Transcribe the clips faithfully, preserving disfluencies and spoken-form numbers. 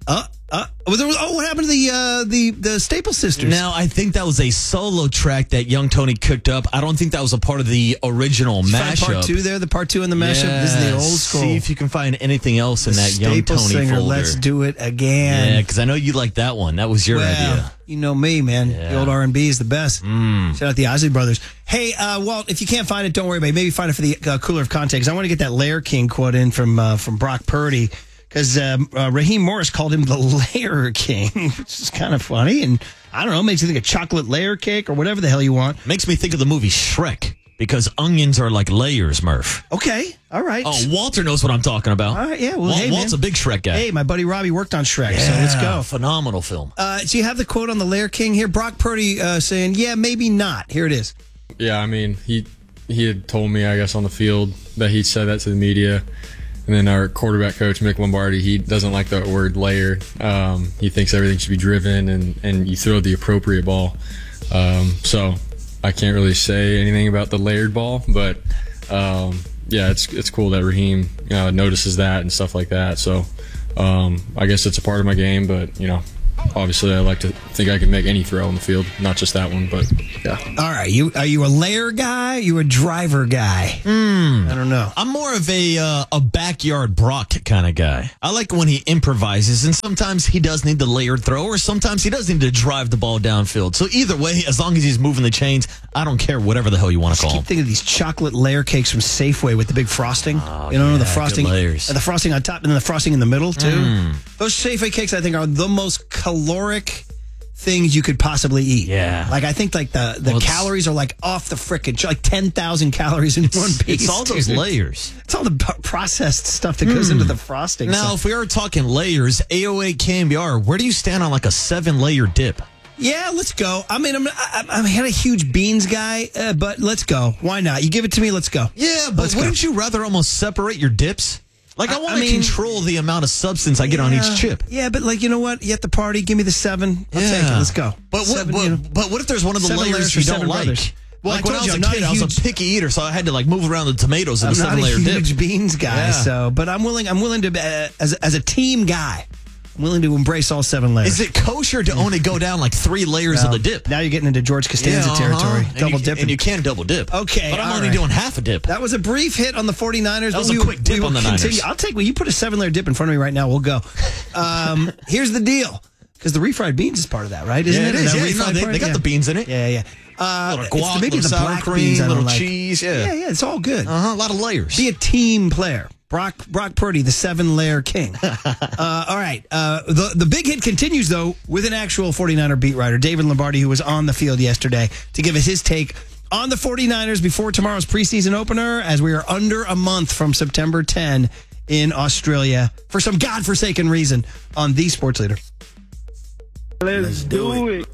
Uh, uh, oh, there was, oh, what happened to the uh, the the Staples sisters? Now, I think that was a solo track that Young Tony cooked up. I don't think that was a part of the original Did you mashup. find part two there, the part two in the mashup. Yeah, This is the old school. See if you can find anything else in the that Young Staples Tony singer, folder. Let's do it again. Yeah, because I know you like that one. That was your well, idea. You know me, man. Yeah. The old R and B is the best. Mm. Shout out the Isley Brothers. Hey, uh, Walt, if you can't find it, don't worry about it. Maybe find it for the uh, cooler of context. I want to get that Lair King quote in from uh, from Brock Purdy. Because um, uh, Raheem Morris called him the Layer King, which is kind of funny. And I don't know, makes you think of chocolate layer cake or whatever the hell you want. Makes me think of the movie Shrek, because onions are like layers, Murph. Okay, all right. Oh, Walter knows what I'm talking about. All right, yeah. Well, Walt, hey, Walt's man. a big Shrek guy. Hey, my buddy Robbie worked on Shrek, yeah, so let's go. Phenomenal film. Uh, so you have the quote on the Layer King here. Brock Purdy uh, saying, yeah, maybe not. Here it is. Yeah, I mean, he he had told me, I guess, on the field that he said that to the media. And then our quarterback coach, Mick Lombardi, he doesn't like the word layered. Um, he thinks everything should be driven and, and you throw the appropriate ball. Um, so I can't really say anything about the layered ball, but um, yeah, it's it's cool that Raheem uh, notices that and stuff like that. So um, I guess it's a part of my game, but, you know, obviously I like to think I can make any throw on the field, not just that one, but yeah. All right, you are you a layer guy? You a driver guy? Mm. I don't know. I'm more of a uh, a backyard Brock kind of guy. I like when he improvises, and sometimes he does need the layered throw, or sometimes he does need to drive the ball downfield. So either way, as long as he's moving the chains, I don't care whatever the hell you want to call I keep him. thinking of these chocolate layer cakes from Safeway with the big frosting. Oh, you know, yeah, the frosting, good layers. the frosting on top, and then the frosting in the middle too. Mm. Those Safeway cakes, I think, are the most caloric things you could possibly eat. Yeah. Like, I think like the, the Well, it's- calories are like off the frickin', like ten thousand calories in one piece. It's all those dude. layers. It's all the p- processed stuff that goes into the frosting. Now, So- if we are talking layers, A O A K M B R, where do you stand on like a seven layer dip? yeah, let's go. I mean, I'm I, I'm not a huge beans guy, uh, but let's go. Why not? You give it to me, let's go. Yeah, but Let's go. wouldn't you rather almost separate your dips? Like, I, I- want I to mean- control the amount of substance I get on each chip. Yeah, but like, you know what? You at the party, give me the seven. I'll take it. Let's go. But what, Seven, but, you know. but what if there's one of the Seven layers layers for you don't seven like? brothers. Well, like I when I told was you, a I'm not kid, a I was a huge- picky eater, so I had to like move around the tomatoes in I'm a not seven a layer huge dip. beans guy, Yeah. so but I'm willing. I'm willing to uh, as as a team guy. I'm willing to embrace all seven layers. Is it kosher to only go down like three layers Now- of the dip? Now you're getting into George Costanza Yeah, uh-huh. territory. And Double you, dipping. And you can double dip. Okay, But I'm all only right. doing half a dip. That was a brief hit on the 49ers. That was but a we- quick dip we will on the continue. Niners. I'll take, well, you put a seven layer dip in front of me right now. We'll go. Um, here's the deal. Because the refried beans is part of that, right? Isn't Yeah, it? it is. That Yeah, refried no, they- part? they got Yeah. the beans in it. Yeah, yeah. Uh, Little it's guac, the, maybe little the sour black cream, beans I don't little like. cheese, yeah. yeah, yeah. It's all good. Uh-huh, a lot of layers. Be a team player. Brock Brock Purdy, the seven layer king. uh, all right. Uh, the, the big hit continues, though, with an actual 49er beat writer, David Lombardi, who was on the field yesterday to give us his take on the 49ers before tomorrow's preseason opener, as we are under a month from September tenth in Australia for some godforsaken reason on the Sports Leader. Let's, Let's do, do it. it.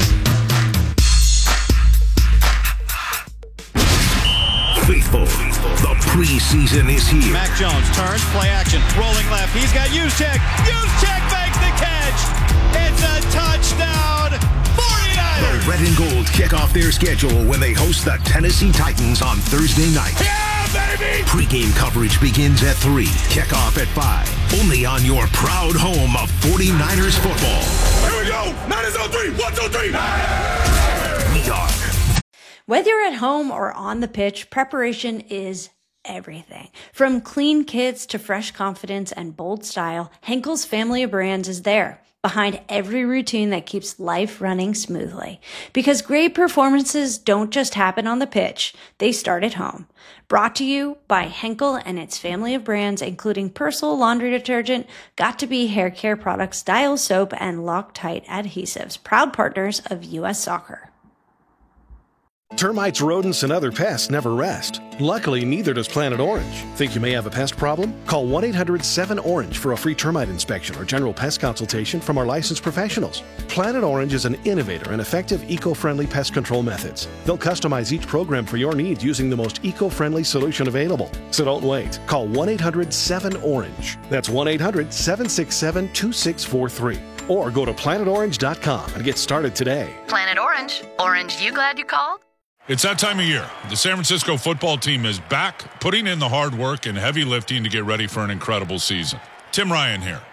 Faithful, the preseason is here. Mac Jones turns, play action, rolling left. He's got Juszczyk. Juszczyk makes the catch. It's a touchdown. 49ers. The Red and Gold kick off their schedule when they host the Tennessee Titans on Thursday night. Yeah, baby! Pre-game coverage begins at three. Kickoff at five. Only on your proud home of 49ers football. Here we go. Niners on three. One, two, three. We are. Whether you're at home or on the pitch, preparation is everything. From clean kits to fresh confidence and bold style, Henkel's family of brands is there, behind every routine that keeps life running smoothly. Because great performances don't just happen on the pitch, they start at home. Brought to you by Henkel and its family of brands, including Persil laundry detergent, Got2b hair care products, Dial soap, and Loctite adhesives, proud partners of U S Soccer. Termites, rodents, and other pests never rest. Luckily, neither does Planet Orange. Think you may have a pest problem? Call one eight hundred seven orange for a free termite inspection or general pest consultation from our licensed professionals. Planet Orange is an innovator and effective eco-friendly pest control methods. They'll customize each program for your needs using the most eco-friendly solution available. So don't wait. Call one eight hundred seven orange. That's one eight hundred seven six seven two six four three. Or go to planet orange dot com and get started today. Planet Orange. Orange, you glad you called? It's that time of year. The San Francisco football team is back, putting in the hard work and heavy lifting to get ready for an incredible season. Tim Ryan here.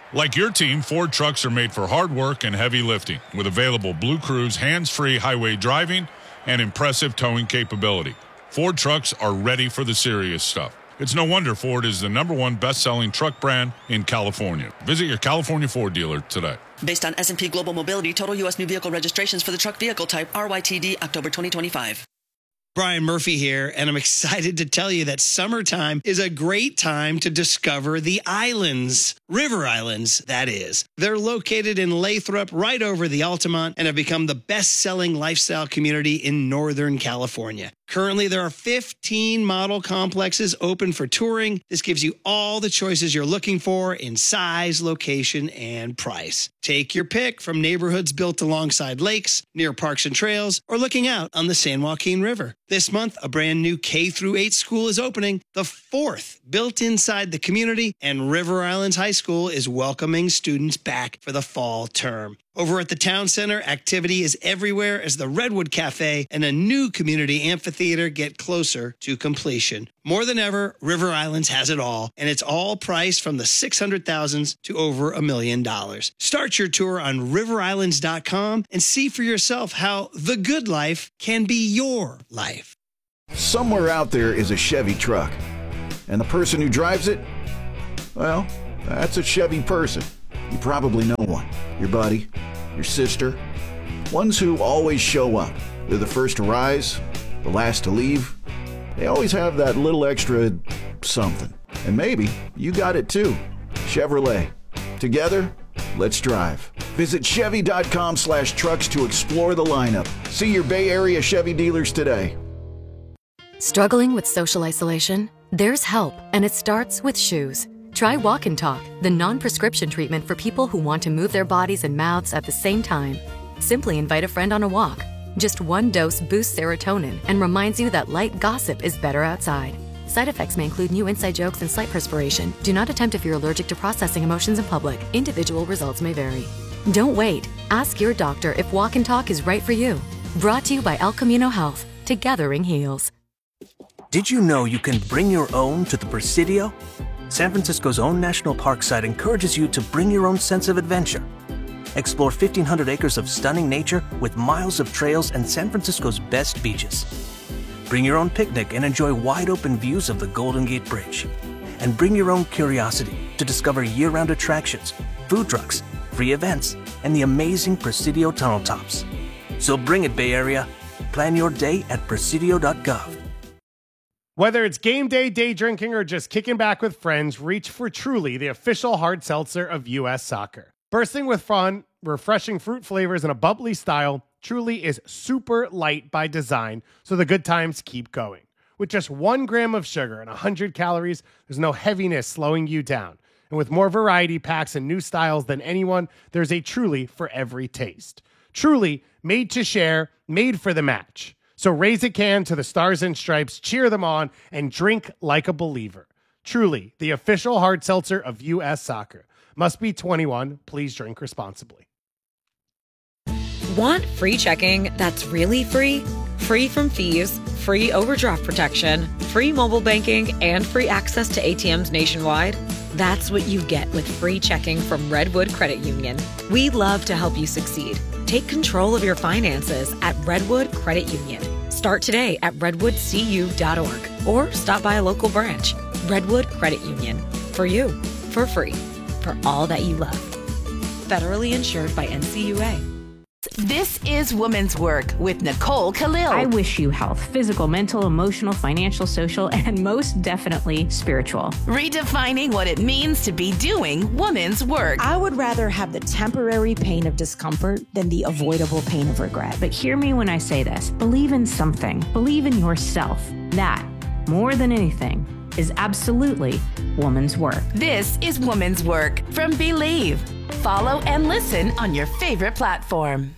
Like your team, Ford trucks are made for hard work and heavy lifting, with available Blue Cruise hands-free highway driving and impressive towing capability. Ford trucks are ready for the serious stuff. It's no wonder Ford is the number one best-selling truck brand in California. Visit your California Ford dealer today. Based on S and P Global Mobility, total U S new vehicle registrations for the truck vehicle type R Y T D October twenty twenty-five. Brian Murphy here, and I'm excited to tell you that summertime is a great time to discover the islands. River Islands, that is. They're located in Lathrop, right over the Altamont, and have become the best-selling lifestyle community in Northern California. Currently, there are fifteen model complexes open for touring. This gives you all the choices you're looking for in size, location, and price. Take your pick from neighborhoods built alongside lakes, near parks and trails, or looking out on the San Joaquin River. This month, a brand new K through eight school is opening, the fourth built inside the community, and River Islands High School is welcoming students back for the fall term. Over at the Town Center, activity is everywhere as the Redwood Cafe and a new community amphitheater get closer to completion. More than ever, River Islands has it all, and it's all priced from the six hundred thousands to over a million dollars. Start your tour on river islands dot com and see for yourself how the good life can be your life. Somewhere out there is a Chevy truck, and the person who drives it, well, that's a Chevy person. You probably know one. Your buddy, your sister. Ones who always show up. They're the first to rise, the last to leave. They always have that little extra something. And maybe you got it too. Chevrolet. Together, let's drive. Visit Chevy.com slash trucks to explore the lineup. See your Bay Area Chevy dealers today. Struggling with social isolation? There's help, and it starts with shoes. Try Walk and Talk, the non-prescription treatment for people who want to move their bodies and mouths at the same time. Simply invite a friend on a walk. Just one dose boosts serotonin and reminds you that light gossip is better outside. Side effects may include new inside jokes and slight perspiration. Do not attempt if you're allergic to processing emotions in public. Individual results may vary. Don't wait. Ask your doctor if Walk and Talk is right for you. Brought to you by El Camino Health. Together heals. Did you know you can bring your own to the Presidio? San Francisco's own national park site encourages you to bring your own sense of adventure. Explore fifteen hundred acres of stunning nature with miles of trails and San Francisco's best beaches. Bring your own picnic and enjoy wide-open views of the Golden Gate Bridge. And bring your own curiosity to discover year-round attractions, food trucks, free events, and the amazing Presidio tunnel tops. So bring it, Bay Area. Plan your day at presidio dot gov. Whether it's game day, day drinking, or just kicking back with friends, reach for Truly, the official hard seltzer of U S Soccer. Bursting with fun, refreshing fruit flavors, and a bubbly style, Truly is super light by design, so the good times keep going. With just one gram of sugar and one hundred calories, there's no heaviness slowing you down. And with more variety packs and new styles than anyone, there's a Truly for every taste. Truly, made to share, made for the match. So raise a can to the Stars and Stripes, cheer them on, and drink like a believer. Truly, the official hard seltzer of U S Soccer. Must be twenty-one. Please drink responsibly. Want free checking that's really free? Free from fees, free overdraft protection, free mobile banking, and free access to A T Ms nationwide? That's what you get with free checking from Redwood Credit Union. We love to help you succeed. Take control of your finances at Redwood Credit Union. Start today at redwood c u dot org or stop by a local branch. Redwood Credit Union. For you, for free, for all that you love. Federally insured by N C U A. This is Women's Work with Nicole Khalil. I wish you health, physical, mental, emotional, financial, social, and most definitely spiritual. Redefining what it means to be doing women's work. I would rather have the temporary pain of discomfort than the avoidable pain of regret. But hear me when I say this. Believe in something. Believe in yourself. That, more than anything, is absolutely woman's work. This is Woman's Work from Believe. Follow and listen on your favorite platform.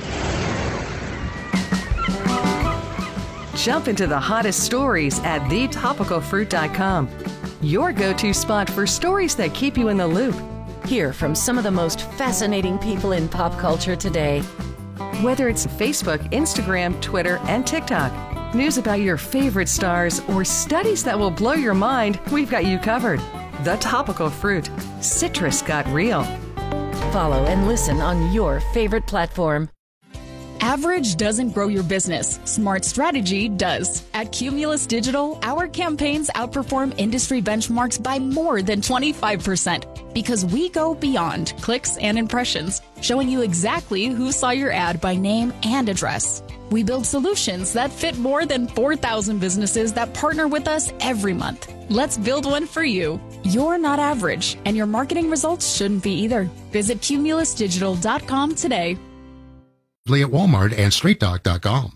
Jump into the hottest stories at the topical fruit dot com. Your go-to spot for stories that keep you in the loop. Hear from some of the most fascinating people in pop culture today. Whether it's Facebook, Instagram, Twitter, and TikTok, news about your favorite stars, or studies that will blow your mind, we've got you covered. The Topical Fruit. Citrus got real. Follow and listen on your favorite platform. Average doesn't grow your business. Smart strategy does. At Cumulus Digital, our campaigns outperform industry benchmarks by more than twenty-five percent because we go beyond clicks and impressions, showing you exactly who saw your ad by name and address. We build solutions that fit more than four thousand businesses that partner with us every month. Let's build one for you. You're not average, and your marketing results shouldn't be either. Visit cumulus digital dot com today. At Walmart and straight talk dot com.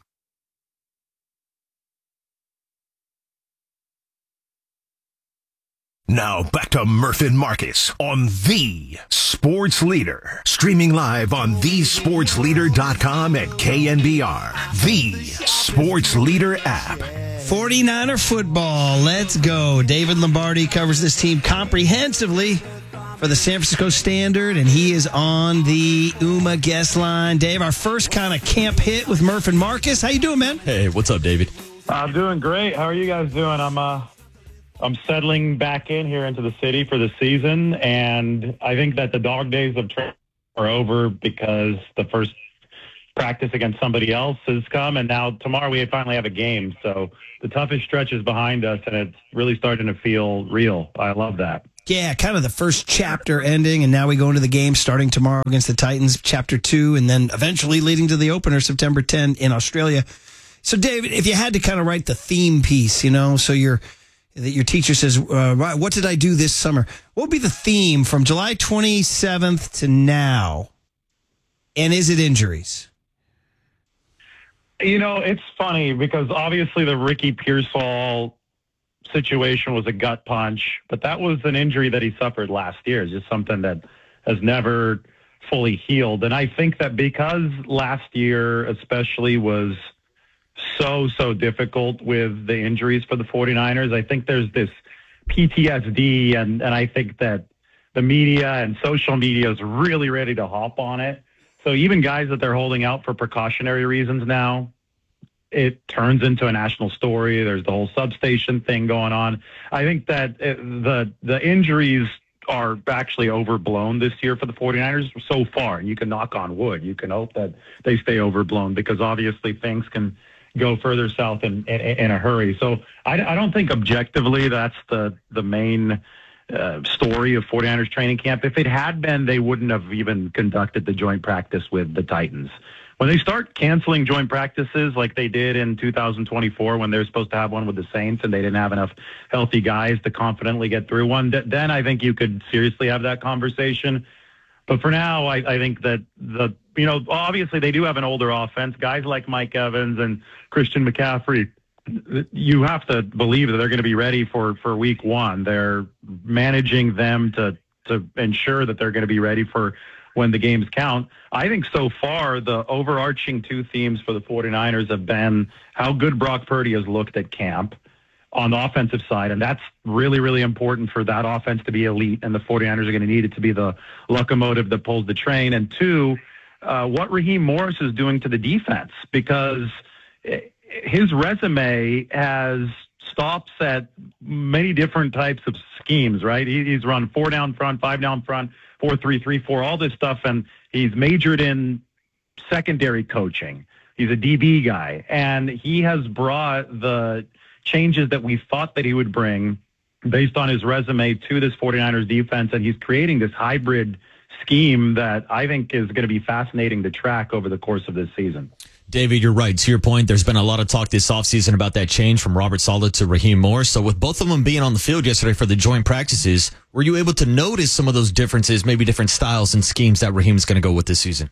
Now back to Murph and Marcus on The Sports Leader. Streaming live on the sports leader dot com and K N B R. The Sports Leader app. forty-niner football. Let's go. David Lombardi covers this team comprehensively for the San Francisco Standard, and he is on the U M A guest line. Dave, our first kind of camp hit with Murph and Marcus. How you doing, man? Hey, what's up, David? I'm doing great. How are you guys doing? I'm uh, I'm settling back in here into the city for the season, and I think that the dog days of training are over because the first practice against somebody else has come, and now tomorrow we finally have a game. So the toughest stretch is behind us, and it's really starting to feel real. I love that. Yeah, kind of the first chapter ending, and now we go into the game starting tomorrow against the Titans, chapter two, and then eventually leading to the opener September tenth in Australia. So, David, if you had to kind of write the theme piece, you know, so your that your teacher says, uh, what did I do this summer? What would be the theme from July twenty-seventh to now? And is it injuries? You know, it's funny because obviously the Ricky Pearsall situation was a gut punch, but that was an injury that he suffered last year. It's just something that has never fully healed. And I think that because last year especially was so, so difficult with the injuries for the forty-niners, I think there's this P T S D, and, and I think that the media and social media is really ready to hop on it. So even guys that they're holding out for precautionary reasons now, it turns into a national story. There's the whole substation thing going on. I think that it, the the injuries are actually overblown this year for the forty-niners so far. And you can knock on wood. You can hope that they stay overblown because obviously things can go further south in, in, in a hurry. So I, I don't think objectively that's the, the main uh, story of forty-niners training camp. If it had been, they wouldn't have even conducted the joint practice with the Titans. When they start canceling joint practices like they did in two thousand twenty-four when they were supposed to have one with the Saints and they didn't have enough healthy guys to confidently get through one, then I think you could seriously have that conversation. But for now, I, I think that the, you know, obviously they do have an older offense. Guys like Mike Evans and Christian McCaffrey, you have to believe that they're going to be ready for, for week one. They're managing them to, to ensure that they're going to be ready for when the games count. I think so far the overarching two themes for the forty-niners have been how good Brock Purdy has looked at camp on the offensive side, and that's really, really important for that offense to be elite, and the forty-niners are going to need it to be the locomotive that pulls the train. And two, uh, what Raheem Morris is doing to the defense, because his resume has stops at many different types of schemes, right? He, he's run four down front, five down front, four, three, three, four, all this stuff. And he's majored in secondary coaching. He's a D B guy, and he has brought the changes that we thought that he would bring based on his resume to this forty-niners defense. And he's creating this hybrid scheme that I think is going to be fascinating to track over the course of this season. David, you're right. To your point, there's been a lot of talk this offseason about that change from Robert Saleh to Raheem Morris. So with both of them being on the field yesterday for the joint practices, were you able to notice some of those differences, maybe different styles and schemes that Raheem's going to go with this season?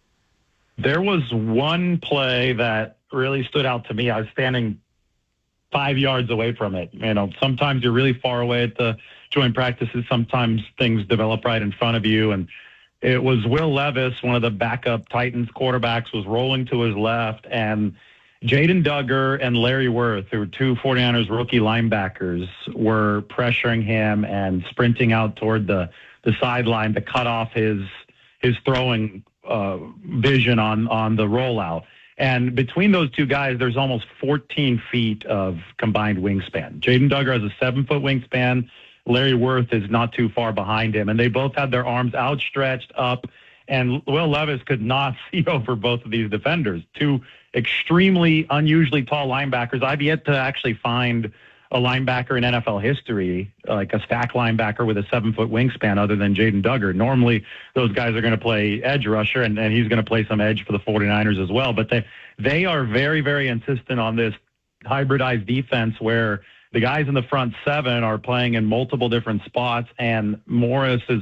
There was one play that really stood out to me. I was standing five yards away from it. You know, sometimes you're really far away at the joint practices. Sometimes things develop right in front of you. And it was Will Levis, one of the backup Titans quarterbacks, was rolling to his left, and Jaden Duggar and Larry Worth, who were two forty-niners rookie linebackers, were pressuring him and sprinting out toward the, the sideline to cut off his his throwing uh, vision on, on the rollout. And between those two guys, there's almost fourteen feet of combined wingspan. Jaden Duggar has a seven-foot wingspan. Larry Worth is not too far behind him. And they both had their arms outstretched up, and Will Levis could not see over both of these defenders. Two extremely unusually tall linebackers. I've yet to actually find a linebacker in N F L history, like a stack linebacker with a seven-foot wingspan other than Jaden Duggar. Normally, those guys are going to play edge rusher, and, and he's going to play some edge for the 49ers as well. But they, they are very, very insistent on this hybridized defense where the guys in the front seven are playing in multiple different spots, and Morris is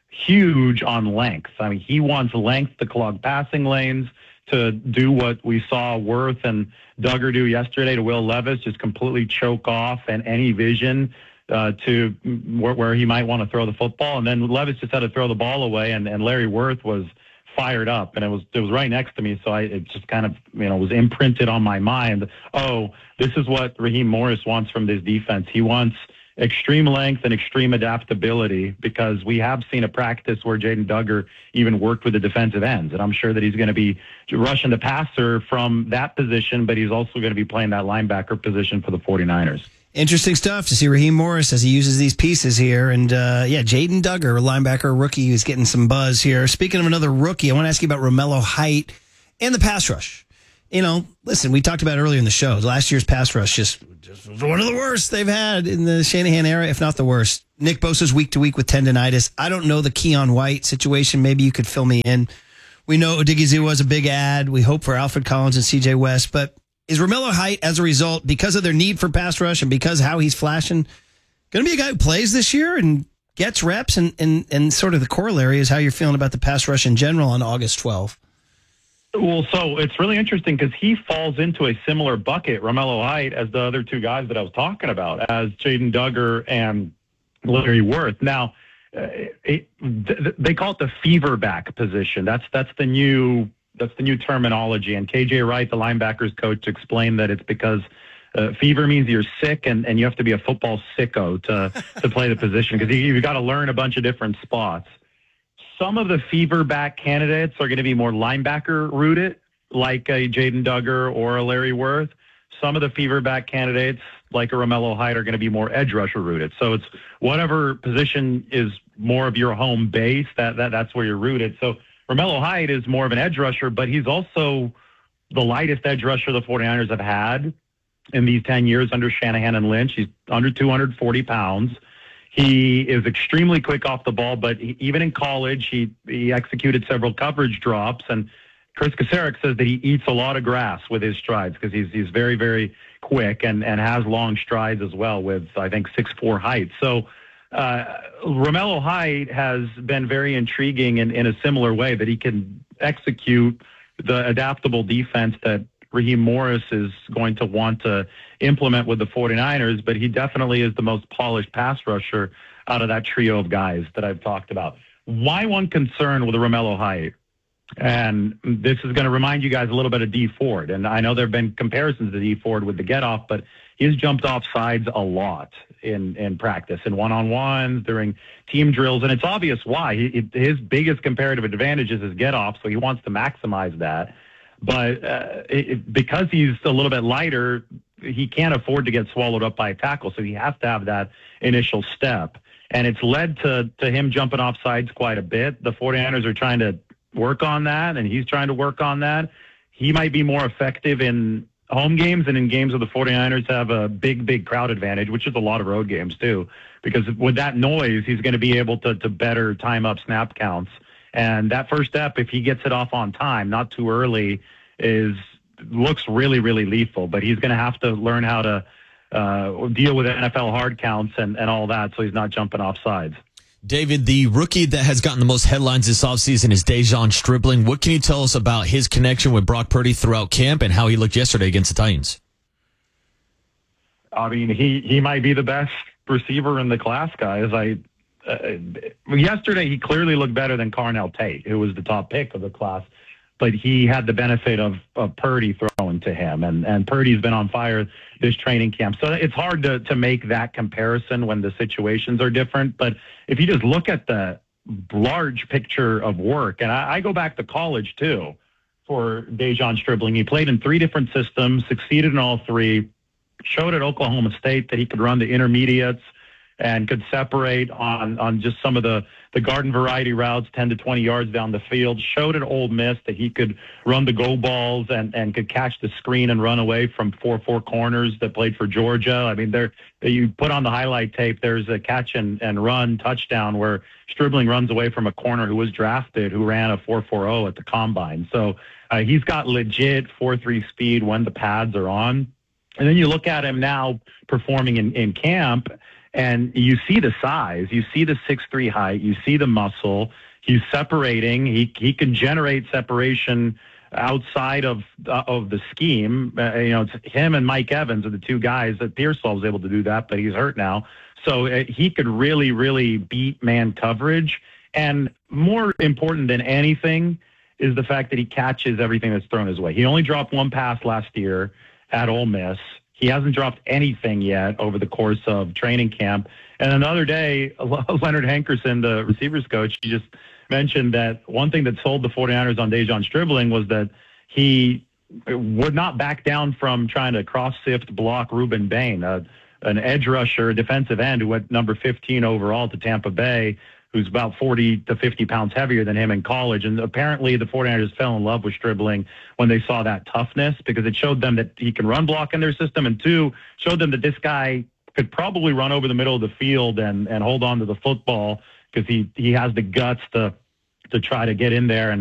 huge on length. I mean, he wants length to clog passing lanes, to do what we saw Worth and Duggar do yesterday to Will Levis, just completely choke off and any vision uh, to where, where he might want to throw the football. And then Levis just had to throw the ball away, and, and Larry Worth was fired up, and it was it was right next to me, so I it just kind of you know was imprinted on my mind. Oh, this is what Raheem Morris wants from this defense. He wants extreme length and extreme adaptability, because we have seen a practice where Jaden Duggar even worked with the defensive ends, and I'm sure that he's going to be rushing the passer from that position, but he's also going to be playing that linebacker position for the 49ers. Interesting stuff to see Raheem Morris as he uses these pieces here. And, uh, yeah, Jaden Duggar, a linebacker rookie, who's getting some buzz here. Speaking of another rookie, I want to ask you about Romello Height and the pass rush. You know, listen, we talked about earlier in the show, last year's pass rush just, just was one of the worst they've had in the Shanahan era, if not the worst. Nick Bosa's week to week with tendonitis. I don't know the Keon White situation. Maybe you could fill me in. We know Odigizua was a big ad. We hope for Alfred Collins and C J West, but is Romello Height, as a result, because of their need for pass rush and because how he's flashing, going to be a guy who plays this year and gets reps? And, and, and sort of the corollary is how you're feeling about the pass rush in general on August twelfth. Well, so it's really interesting because he falls into a similar bucket, Romello Height, as the other two guys that I was talking about, as Jaden Duggar and Larry Worth. Now, uh, it, th- they call it the fever back position. That's that's the new that's the new terminology. And K J Wright, the linebackers coach, explained that it's because uh, fever means you're sick, and, and you have to be a football sicko to to play the position, because you, you've got to learn a bunch of different spots. Some of the fever back candidates are going to be more linebacker rooted, like a Jaden Duggar or a Larry Worth. Some of the fever back candidates, like a Romello Height, are going to be more edge rusher rooted. So it's whatever position is more of your home base, that, that that's where you're rooted. So Romello Height is more of an edge rusher, but he's also the lightest edge rusher the 49ers have had in these ten years under Shanahan and Lynch. He's under two hundred forty pounds. He is extremely quick off the ball, but he, even in college, he, he executed several coverage drops. And Chris Kasarik says that he eats a lot of grass with his strides, because he's he's very, very quick and, and has long strides as well with, I think, six foot four height. So uh, Romello Height has been very intriguing in, in a similar way, that he can execute the adaptable defense that Raheem Morris is going to want to implement with the 49ers, but he definitely is the most polished pass rusher out of that trio of guys that I've talked about. Why one concern with Romello Height? And this is going to remind you guys a little bit of Dee Ford. And I know there have been comparisons to Dee Ford with the get off, but he's jumped off sides a lot in, in practice, in one-on-ones, during team drills. And it's obvious why. He, his biggest comparative advantage is his get off, so he wants to maximize that. But uh, it, because he's a little bit lighter, he can't afford to get swallowed up by a tackle, so he has to have that initial step. And it's led to, to him jumping off sides quite a bit. The 49ers are trying to work on that, and he's trying to work on that. He might be more effective in home games and in games where the 49ers have a big, big crowd advantage, which is a lot of road games too, because with that noise, he's going to be able to, to better time up snap counts. And that first step, if he gets it off on time, not too early, is looks really, really lethal. But he's going to have to learn how to uh, deal with N F L hard counts and, and all that, so he's not jumping off sides. David, the rookie that has gotten the most headlines this offseason is Dejon Stribling. What can you tell us about his connection with Brock Purdy throughout camp and how he looked yesterday against the Titans? I mean, he, he might be the best receiver in the class, guys. I uh, yesterday he clearly looked better than Carnell Tate, who was the top pick of the class. But he had the benefit of, of Purdy throwing to him, and, and Purdy's been on fire this training camp. So it's hard to, to make that comparison when the situations are different. But if you just look at the large picture of work, and I, I go back to college too for Dejon Stribling. He played in three different systems, succeeded in all three, showed at Oklahoma State that he could run the intermediates, and could separate on, on just some of the, the garden variety routes, ten to twenty yards down the field. Showed at Ole Miss that he could run the go balls and, and could catch the screen and run away from four four corners that played for Georgia. I mean, there you put on the highlight tape, there's a catch and, and run touchdown where Stribling runs away from a corner who was drafted, who ran a four four zero at the combine. So uh, he's got legit four three speed when the pads are on. And then you look at him now performing in, in camp, and you see the size, you see the six three height, you see the muscle. He's separating. He he can generate separation outside of uh, of the scheme. Uh, you know, it's him and Mike Evans are the two guys that Pearsall was able to do that, but he's hurt now. So uh, he could really, really beat man coverage. And more important than anything is the fact that he catches everything that's thrown his way. He only dropped one pass last year at Ole Miss. He hasn't dropped anything yet over the course of training camp. And another day, Leonard Hankerson, the receivers coach, he just mentioned that one thing that sold the 49ers on Dejon Stribling was that he would not back down from trying to cross-sift block Ruben Bain, a, an edge rusher, defensive end who went number fifteen overall to Tampa Bay, who's about forty to fifty pounds heavier than him in college. And apparently the 49ers fell in love with Stribling when they saw that toughness, because it showed them that he can run block in their system, and two, showed them that this guy could probably run over the middle of the field and, and hold on to the football, because he, he has the guts to to try to get in there and